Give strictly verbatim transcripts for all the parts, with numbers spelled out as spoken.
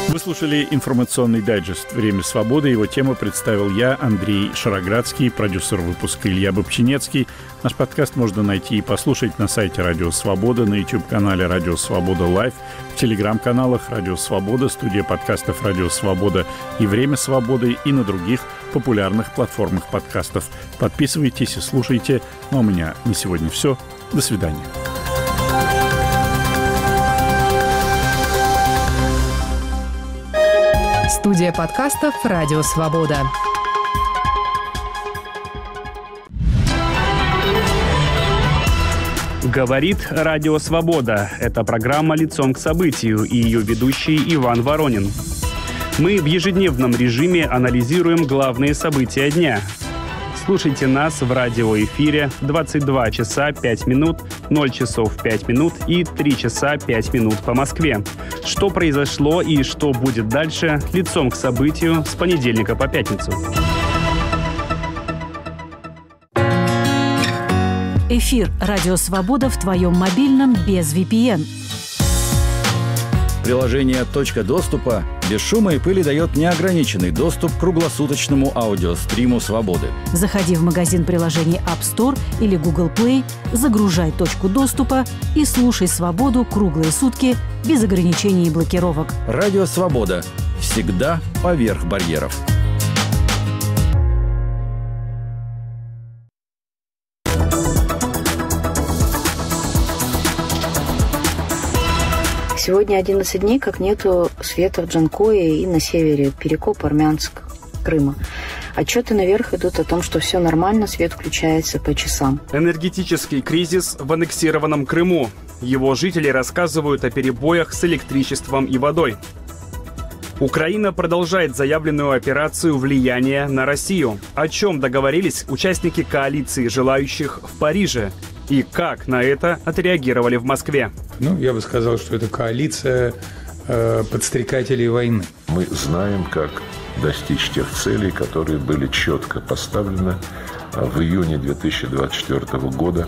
Вы слушали информационный дайджест «Время свободы». Его тему представил я, Андрей Шароградский, продюсер выпуска Илья Бобчинецкий. Наш подкаст можно найти и послушать на сайте Радио Свобода, на YouTube-канале Радио Свобода Лайв, в телеграм-каналах Радио Свобода, студия подкастов Радио Свобода и Время свободы и на других популярных платформах подкастов. Подписывайтесь и слушайте. Ну, а у меня на сегодня все. До свидания. Студия подкастов «Радио Свобода». Говорит Радио Свобода. Это программа «Лицом к событию» и ее ведущий Иван Воронин. Мы в ежедневном режиме анализируем главные события дня. Слушайте нас в радиоэфире двадцать два часа пять минут, ноль часов пять минут и три часа пять минут по Москве. Что произошло и что будет дальше, лицом к событию с понедельника по пятницу. Эфир «Радио Свобода» в твоем мобильном без ви пи эн. Приложение «Точка доступа» без шума и пыли дает неограниченный доступ к круглосуточному аудиостриму «Свободы». Заходи в магазин приложений App Store или Google Play, загружай «Точку доступа» и слушай «Свободу» круглые сутки без ограничений и блокировок. Радио «Свобода». Всегда поверх барьеров. Сегодня одиннадцать дней, как нету света в Джанкое и на севере, Перекоп, Армянск, Крыма. Отчеты наверх идут о том, что все нормально, свет включается по часам. Энергетический кризис в аннексированном Крыму. Его жители рассказывают о перебоях с электричеством и водой. Украина продолжает заявленную операцию влияния на Россию. О чем договорились участники коалиции желающих в Париже? И как на это отреагировали в Москве? Ну, я бы сказал, что это коалиция э, подстрекателей войны. Мы знаем, как достичь тех целей, которые были четко поставлены в июне две тысячи двадцать четвёртого года.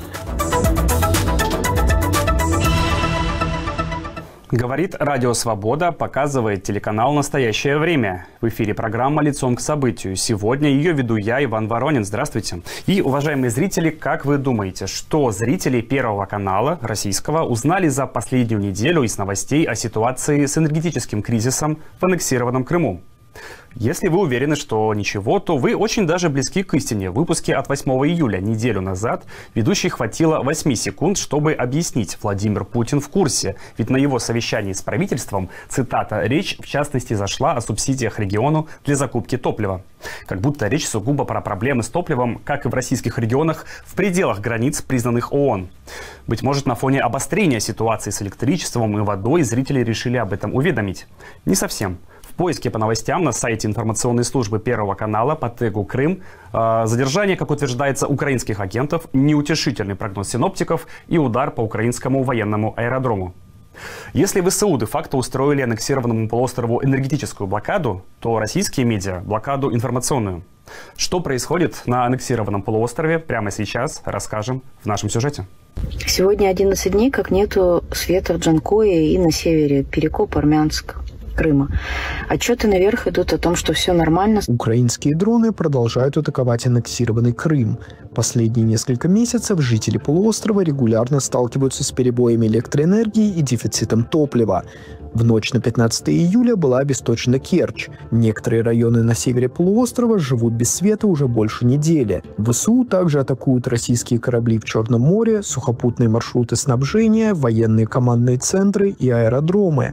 Говорит Радио Свобода, показывает телеканал «Настоящее время». В эфире программа «Лицом к событию». Сегодня ее веду я, Иван Воронин. Здравствуйте. И, уважаемые зрители, как вы думаете, что зрители Первого канала российского узнали за последнюю неделю из новостей о ситуации с энергетическим кризисом в аннексированном Крыму? Если вы уверены, что ничего, то вы очень даже близки к истине. В выпуске от восьмого июля, неделю назад, ведущей хватило восьми секунд, чтобы объяснить: Владимир Путин в курсе. Ведь на его совещании с правительством, цитата, речь в частности зашла о субсидиях региону для закупки топлива. Как будто речь сугубо про проблемы с топливом, как и в российских регионах, в пределах границ, признанных ООН. Быть может, на фоне обострения ситуации с электричеством и водой зрители решили об этом уведомить. Не совсем. В поиске по новостям на сайте информационной службы Первого канала по тегу «Крым» э, задержание, как утверждается, украинских агентов, неутешительный прогноз синоптиков и удар по украинскому военному аэродрому. Если ВСУ де-факто устроили аннексированному полуострову энергетическую блокаду, то российские медиа – блокаду информационную. Что происходит на аннексированном полуострове, прямо сейчас расскажем в нашем сюжете. Сегодня одиннадцать дней, как нету света в Джанкое и на севере, Перекоп, Армянск, Крыма. Отчеты наверх идут о том, что все нормально. Украинские дроны продолжают атаковать аннексированный Крым. Последние несколько месяцев жители полуострова регулярно сталкиваются с перебоями электроэнергии и дефицитом топлива. В ночь на пятнадцатое июля была обесточена Керчь. Некоторые районы на севере полуострова живут без света уже больше недели. ВСУ также атакуют российские корабли в Черном море, сухопутные маршруты снабжения, военные командные центры и аэродромы.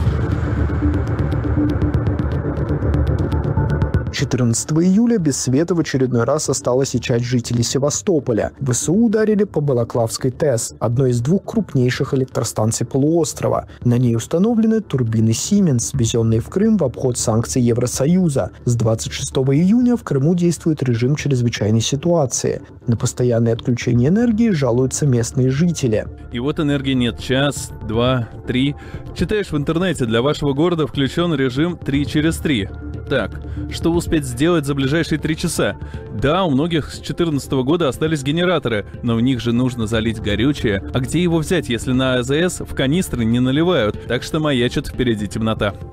четырнадцатого июля без света в очередной раз осталась и часть жителей Севастополя. ВСУ ударили по Балаклавской ТЭС, одной из двух крупнейших электростанций полуострова. На ней установлены турбины Siemens, ввезенные в Крым в обход санкций Евросоюза. С двадцать шестого июня в Крыму действует режим чрезвычайной ситуации. На постоянное отключение энергии жалуются местные жители. И вот энергии нет час, два, три. Читаешь в интернете, для вашего города включен режим три через три. Так, что успеть сделать за ближайшие три часа? Да, у многих с две тысячи четырнадцатого года остались генераторы, но в них же нужно залить горючее. А где его взять, если на АЗС в канистры не наливают? Так что маячит впереди темнота.